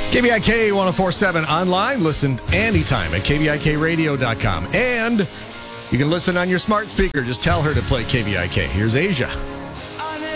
KVIK 1047 online. Listen anytime at KVIKradio.com. And you can listen on your smart speaker. Just tell her to play KVIK. Here's Asia.